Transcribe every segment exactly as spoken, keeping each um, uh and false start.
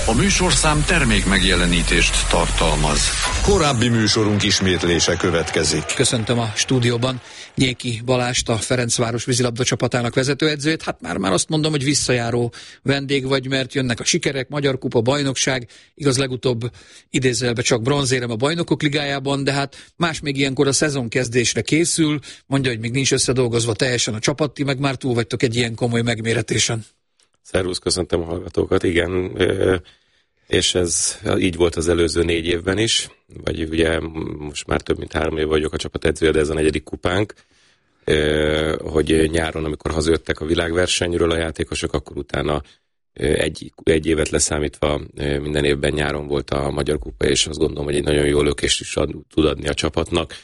A műsorszám termék megjelenítést tartalmaz. Korábbi műsorunk ismétlése következik. Köszöntöm a stúdióban Nyéki Balást, a Ferencváros vízilabda csapatának vezetőedzőjét. Hát már, már azt mondom, hogy visszajáró vendég vagy, mert jönnek a sikerek, Magyar Kupa, bajnokság, igaz legutóbb idézőjelben csak bronzérem a Bajnokok Ligájában, de hát más még ilyenkor a szezon kezdésre készül, mondja, hogy még nincs összedolgozva teljesen a csapat, ti meg már túl vagytok egy ilyen komoly megméretésen. Szervusz, köszöntöm a hallgatókat, igen, és ez így volt az előző négy évben is, vagy ugye most már több mint három év vagyok a csapat edzője, de ez a negyedik kupánk, hogy nyáron, amikor hazajöttek a világversenyről a játékosok, akkor utána egy, egy évet leszámítva minden évben nyáron volt a Magyar Kupa, és azt gondolom, hogy egy nagyon jó lökést is ad, tud adni a csapatnak.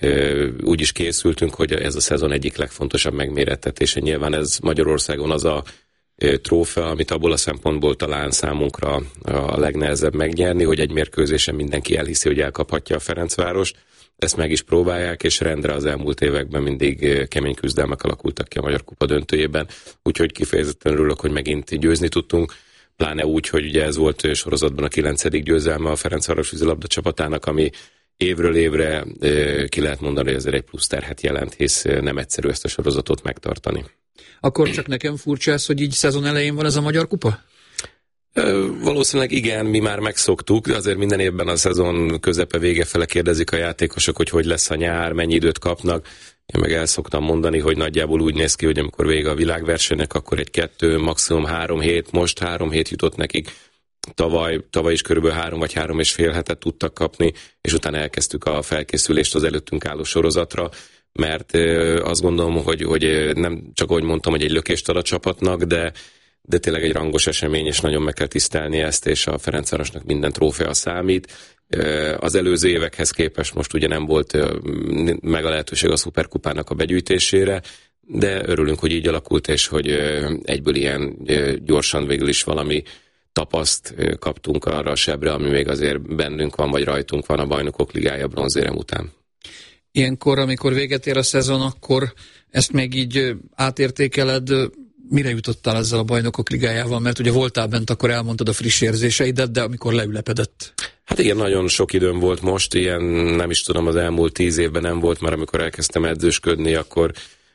Úgy is készültünk, hogy ez a szezon egyik legfontosabb megmérettetése. Nyilván ez Magyarországon az a trófea, amit abból a szempontból talán számunkra a legnehezebb megnyerni, hogy egy mérkőzésen mindenki elhiszi, hogy elkaphatja a Ferencvárost. Ezt meg is próbálják, és rendre az elmúlt években mindig kemény küzdelmek alakultak ki a Magyar Kupa döntőjében. Úgyhogy kifejezetten örülök, hogy megint győzni tudtunk. Pláne úgy, hogy ugye ez volt sorozatban a kilencedik győzelme a Ferencváros vízilabda csapatának, ami évről évre ki lehet mondani, hogy ezért egy plusz terhet jelent, hisz nem egyszerű ezt a sorozatot megtartani. Akkor csak nekem furcsa ez, hogy így szezon elején van ez a Magyar Kupa? Valószínűleg igen, mi már megszoktuk, azért minden évben a szezon közepe vége fele kérdezik a játékosok, hogy hogy lesz a nyár, mennyi időt kapnak. Én meg el szoktam mondani, hogy nagyjából úgy néz ki, hogy amikor vége a világversenynek, akkor egy kettő, maximum három hét, most három hét jutott nekik. Tavaly, tavaly is körülbelül három vagy három és fél hetet tudtak kapni, és utána elkezdtük a felkészülést az előttünk álló sorozatra, mert azt gondolom, hogy, hogy nem csak ahogy mondtam, hogy egy lökést ad a csapatnak, de, de tényleg egy rangos esemény, és nagyon meg kell tisztelni ezt, és a Ferencvárosnak minden trófea számít. Az előző évekhez képest most ugye nem volt meg a lehetőség a szuperkupának a begyűjtésére, de örülünk, hogy így alakult, és hogy egyből ilyen gyorsan végül is valami tapaszt kaptunk arra a sebre, ami még azért bennünk van, vagy rajtunk van a Bajnokok Ligája bronzérem után. Ilyenkor, amikor véget ér a szezon, akkor ezt még így átértékeled, mire jutottál ezzel a Bajnokok Ligájával? Mert ugye voltál bent, akkor elmondtad a friss érzéseidet, de amikor leülepedett. Hát igen, nagyon sok időm volt most, ilyen nem is tudom, az elmúlt tíz évben nem volt, mert amikor elkezdtem edzősködni, akkor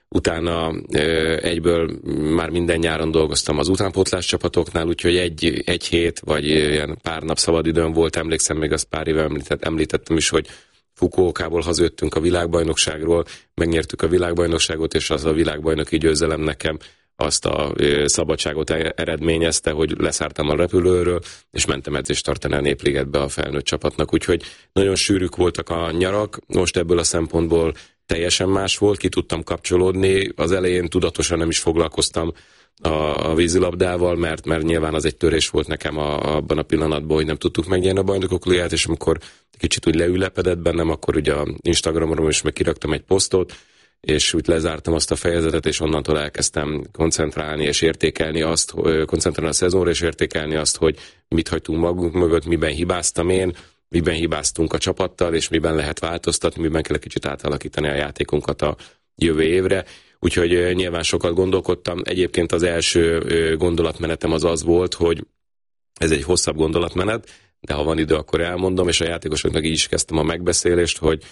utána egyből már minden nyáron dolgoztam az utánpótlás csapatoknál, úgyhogy egy, egy hét, vagy ilyen pár nap szabad időm volt, emlékszem, még azt pár éve említett, említettem is, hogy Fukuokából hazajöttünk a világbajnokságról, megnyertük a világbajnokságot, és az a világbajnoki győzelem nekem azt a szabadságot eredményezte, hogy leszálltam a repülőről, és mentem edzést tartani a Népligetbe a felnőtt csapatnak, úgyhogy nagyon sűrűk voltak a nyarak, most ebből a szempontból teljesen más volt, ki tudtam kapcsolódni, az elején tudatosan nem is foglalkoztam a, a vízilabdával, mert, mert nyilván az egy törés volt nekem a, abban a pillanatban, hogy nem tudtuk megnyerni a Bajnokok Ligáját, és amikor kicsit úgy leülepedett bennem, akkor ugye a Instagramon is meg kiraktam egy posztot, és úgy lezártam azt a fejezetet, és onnantól elkezdtem koncentrálni és értékelni azt, koncentrálni a szezonra, és értékelni azt, hogy mit hagytunk magunk mögött, miben hibáztam én, miben hibáztunk a csapattal, és miben lehet változtatni, miben kell egy kicsit átalakítani a játékunkat a jövő évre. Úgyhogy nyilván sokat gondolkodtam. Egyébként az első gondolatmenetem az az volt, hogy ez egy hosszabb gondolatmenet, de ha van idő, akkor elmondom, és a játékosoknak így is kezdtem a megbeszélést, hogy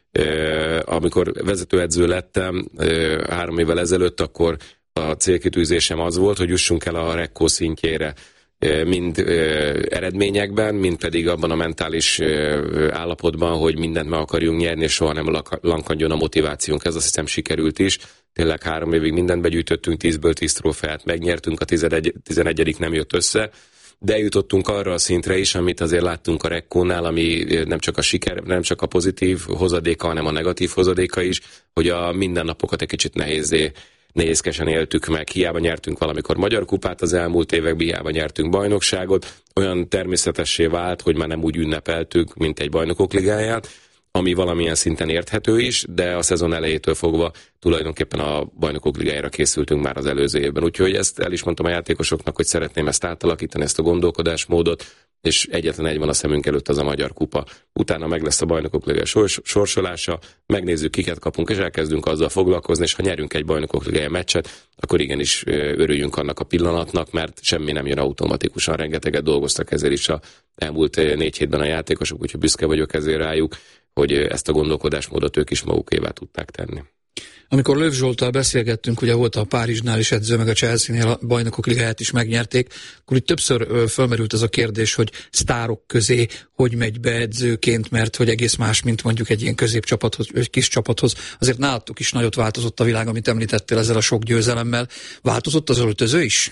amikor vezetőedző lettem három évvel ezelőtt, akkor a célkitűzésem az volt, hogy jussunk el a Rekko szintjére, mind eredményekben, mind pedig abban a mentális állapotban, hogy mindent meg akarjunk nyerni, és soha nem lankadjon a motivációnk. Ez azt hiszem sikerült is. Tényleg három évig mindent begyűjtöttünk, tízből tíz trófeát megnyertünk, a tizenegy, tizenegyedik nem jött össze, de eljutottunk arra a szintre is, amit azért láttunk a Rekkónál, ami nem csak a siker, nem csak a pozitív hozadéka, hanem a negatív hozadéka is, hogy a mindennapokat egy kicsit nehézé nehézkesen éltük meg, hiába nyertünk valamikor Magyar Kupát az elmúlt években, hiába nyertünk bajnokságot, olyan természetessé vált, hogy már nem úgy ünnepeltük, mint egy Bajnokok Ligáját, ami valamilyen szinten érthető is, de a szezon elejétől fogva tulajdonképpen a Bajnokok Ligájára készültünk már az előző évben. Úgyhogy ezt el is mondtam a játékosoknak, hogy szeretném ezt átalakítani, ezt a gondolkodásmódot, és egyetlen egy van a szemünk előtt, az a Magyar Kupa. Utána meg lesz a Bajnokok Ligája sors- sorsolása, megnézzük, kiket kapunk, és elkezdünk azzal foglalkozni, és ha nyerünk egy Bajnokok Ligája meccset, akkor igenis örüljünk annak a pillanatnak, mert semmi nem jön automatikusan, rengeteget dolgoztak ezért is a elmúlt négy hétben a játékosok, úgyhogy büszke vagyok ezért rájuk, hogy ezt a gondolkodásmódot ők is magukévá tudták tenni. Amikor Löw Zsolttal beszélgettünk, ugye volt a Párizsnál is edző, meg a Chelsea-nél a Bajnokok Ligáját is megnyerték, akkor itt többször ö, fölmerült az a kérdés, hogy sztárok közé hogy megy be edzőként, mert hogy egész más, mint mondjuk egy ilyen középcsapathoz, egy kis csapathoz. Azért nálatok is nagyot változott a világ, amit említettél ezzel a sok győzelemmel. Változott az öltöző is?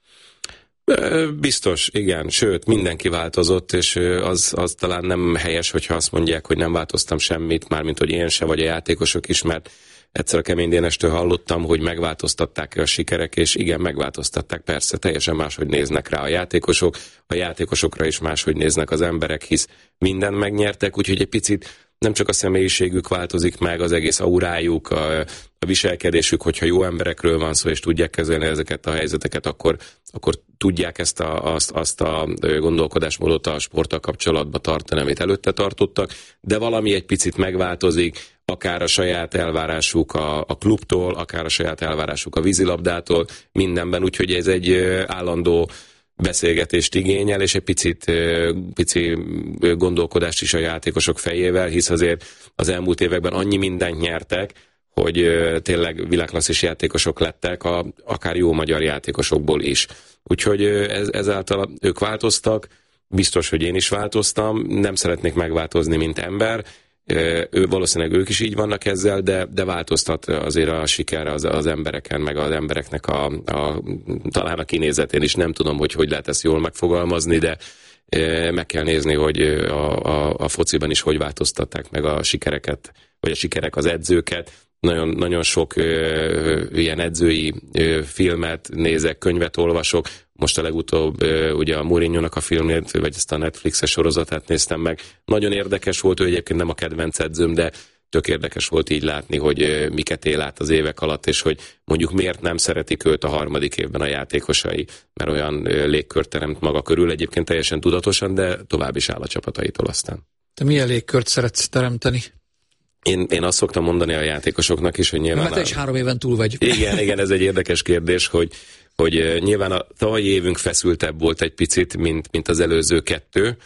Biztos, igen. Sőt, mindenki változott, és az, az talán nem helyes, hogyha azt mondják, hogy nem változtam semmit, mármint hogy én se, vagy a játékosok is, mert egyszer a Kemény Dénestől hallottam, hogy megváltoztatták a sikerek, és igen, megváltoztatták, persze, teljesen máshogy néznek rá a játékosok, a játékosokra is máshogy néznek az emberek, hisz mindent megnyertek, úgyhogy egy picit nem csak a személyiségük változik meg, az egész aurájuk, a, a viselkedésük, hogyha jó emberekről van szó, és tudják kezelni ezeket a helyzeteket, akkor, akkor tudják ezt a, azt, azt a gondolkodásmódot a sporttal kapcsolatban tartani, amit előtte tartottak, de valami egy picit megváltozik, akár a saját elvárásuk a, a klubtól, akár a saját elvárásuk a vízilabdától, mindenben, úgyhogy ez egy állandó beszélgetést igényel, és egy picit pici gondolkodást is a játékosok fejével, hisz azért az elmúlt években annyi mindent nyertek, hogy tényleg világklasszis játékosok lettek, a, akár jó magyar játékosokból is. Úgyhogy ez, ezáltal ők változtak, biztos, hogy én is változtam, nem szeretnék megváltozni, mint ember, ő, valószínűleg ők is így vannak ezzel, de, de változtat azért a siker az, az embereken, meg az embereknek a, a talán a kinézetén is. Nem tudom, hogy hogy lehet ezt jól megfogalmazni, de meg kell nézni, hogy a, a, a fociban is hogy változtatták meg a sikereket, vagy a sikerek az edzőket. Nagyon, nagyon sok ö, ilyen edzői ö, filmet nézek, könyvet olvasok. Most a legutóbb ö, ugye a Mourinho-nak a filmét, vagy ezt a Netflixes sorozatát néztem meg. Nagyon érdekes volt, ő egyébként nem a kedvenc edzőm, de tök érdekes volt így látni, hogy ö, miket él át az évek alatt, és hogy mondjuk miért nem szeretik őt a harmadik évben a játékosai, mert olyan ö, légkört teremt maga körül, egyébként teljesen tudatosan, de tovább is áll a csapataitól aztán. Te milyen légkört szeretsz teremteni? Én, én azt szoktam mondani a játékosoknak is, hogy nyilván... Mert te is három éven túl vagy. Igen, igen, ez egy érdekes kérdés, hogy, hogy nyilván a tavalyi évünk feszültebb volt egy picit, mint, mint az előző kettő,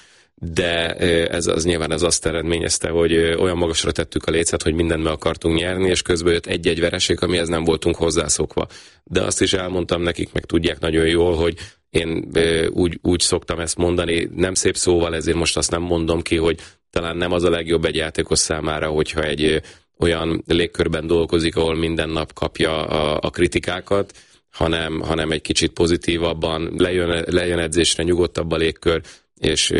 de ez az nyilván ez azt eredményezte, hogy olyan magasra tettük a lécet, hogy mindent meg akartunk nyerni, és közben jött egy-egy vereség, amihez nem voltunk hozzászokva. De azt is elmondtam nekik, meg tudják nagyon jól, hogy én úgy, úgy szoktam ezt mondani, nem szép szóval, ezért most azt nem mondom ki, hogy talán nem az a legjobb egy játékos számára, hogyha egy olyan légkörben dolgozik, ahol minden nap kapja a, a kritikákat, hanem, hanem egy kicsit pozitívabban lejön, lejön edzésre, nyugodtabb a légkör, és